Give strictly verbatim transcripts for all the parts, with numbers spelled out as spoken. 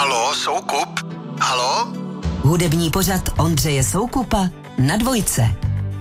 Halo, Soukup? Halo? Hudební pořad Ondřeje Soukupa na Dvojce.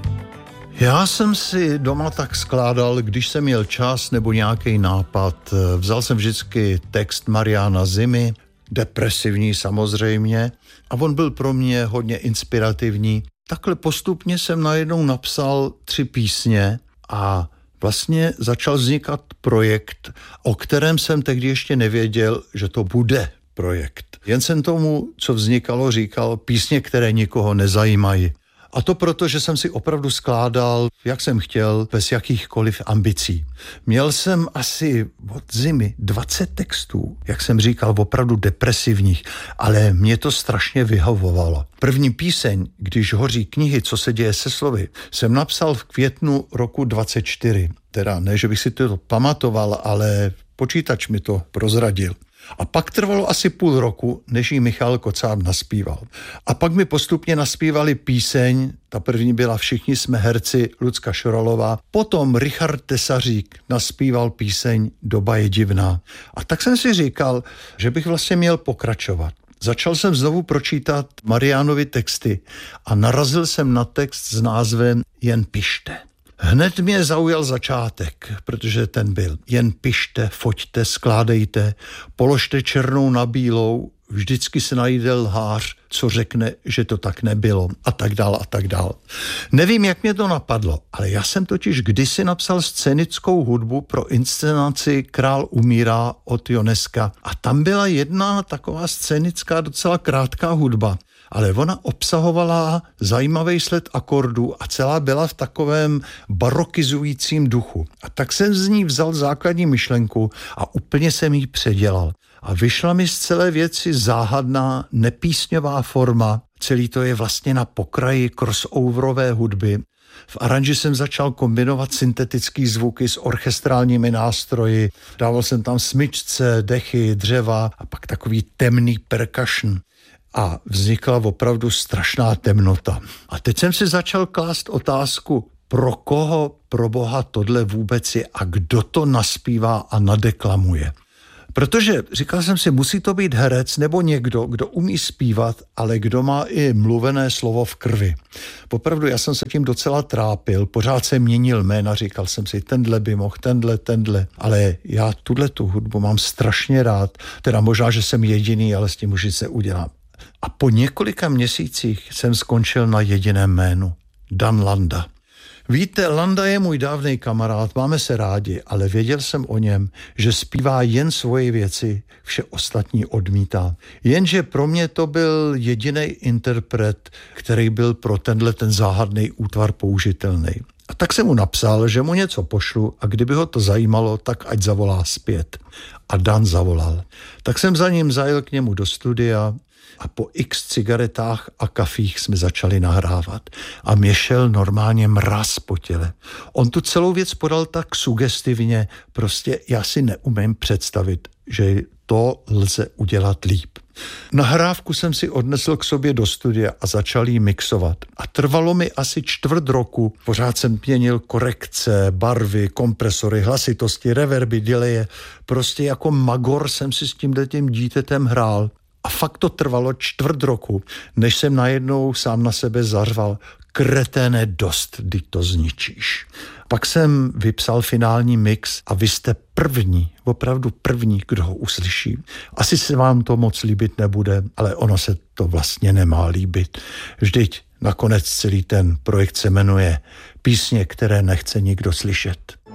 Já jsem si doma tak skládal, když jsem měl čas nebo nějaký nápad. Vzal jsem vždycky text Mariana Zimy, depresivní samozřejmě, a on byl pro mě hodně inspirativní. Takhle postupně jsem najednou napsal tři písně a vlastně začal vznikat projekt, o kterém jsem tehdy ještě nevěděl, že to bude projekt. Jen jsem tomu, co vznikalo, říkal písně, které nikoho nezajímají. A to proto, že jsem si opravdu skládal, jak jsem chtěl, bez jakýchkoliv ambicí. Měl jsem asi od Zimy dvacet textů, jak jsem říkal, opravdu depresivních, ale mě to strašně vyhovovalo. První píseň, Když hoří knihy, co se děje se slovy, jsem napsal v květnu roku dvacet čtyři. Teda ne, že bych si to pamatoval, ale počítač mi to prozradil. A pak trvalo asi půl roku, než ji Michal Kocáb naspíval. A pak mi postupně naspívali píseň, ta první byla Všichni jsme herci, Lucka Šoralová. Potom Richard Tesařík naspíval píseň Doba je divná. A tak jsem si říkal, že bych vlastně měl pokračovat. Začal jsem znovu pročítat Mariánovy texty a narazil jsem na text s názvem Jen pište. Hned mě zaujal začátek, protože ten byl jen pište, foťte, skládejte, položte černou na bílou, vždycky se najde lhář, co řekne, že to tak nebylo a tak dál a tak dál. Nevím, jak mě to napadlo, ale já jsem totiž kdysi napsal scénickou hudbu pro inscenaci Král umírá od Joneska a tam byla jedna taková scénická docela krátká hudba, ale ona obsahovala zajímavý sled akordů a celá byla v takovém barokizujícím duchu. A tak jsem z ní vzal základní myšlenku a úplně jsem ji předělal. A vyšla mi z celé věci záhadná, nepísňová forma. Celý to je vlastně na pokraji crossoverové hudby. V aranži jsem začal kombinovat syntetické zvuky s orchestrálními nástroji. Dával jsem tam smyčce, dechy, dřeva a pak takový temný percussion. A vznikla opravdu strašná temnota. A teď jsem si začal klást otázku, pro koho, pro Boha tohle vůbec je a kdo to naspívá a nadeklamuje. Protože říkal jsem si, musí to být herec nebo někdo, kdo umí zpívat, ale kdo má i mluvené slovo v krvi. Popravdu, já jsem se tím docela trápil, pořád jsem měnil jména, říkal jsem si, tenhle by mohl, tenhle, tenhle, ale já tuhle tu hudbu mám strašně rád, teda možná, že jsem jediný, ale s tím už nic neudělám. A po několika měsících jsem skončil na jediném jménu. Dan Landa. Víte, Landa je můj dávnej kamarád, máme se rádi, ale věděl jsem o něm, že zpívá jen svoje věci, vše ostatní odmítá. Jenže pro mě to byl jediný interpret, který byl pro tenhle ten záhadný útvar použitelný. A tak jsem mu napsal, že mu něco pošlu a kdyby ho to zajímalo, tak ať zavolá zpět. A Dan zavolal. Tak jsem za ním zajel k němu do studia a po x cigaretách a kafích jsme začali nahrávat. A mě šel normálně mraz po těle. On tu celou věc podal tak sugestivně, prostě já si neumím představit, že to lze udělat líp. Nahrávku jsem si odnesl k sobě do studia a začal ji mixovat. A trvalo mi asi čtvrt roku. Pořád jsem měnil korekce, barvy, kompresory, hlasitosti, reverby, delaye. Prostě jako magor jsem si s tímhletím dítětem hrál. A fakt to trvalo čtvrt roku, než jsem najednou sám na sebe zařval, kreténe, dost, kdy to zničíš. Pak jsem vypsal finální mix a vy jste první, opravdu první, kdo ho uslyší. Asi se vám to moc líbit nebude, ale ono se to vlastně nemá líbit. Vždyť nakonec celý ten projekt se jmenuje Písně, které nechce nikdo slyšet.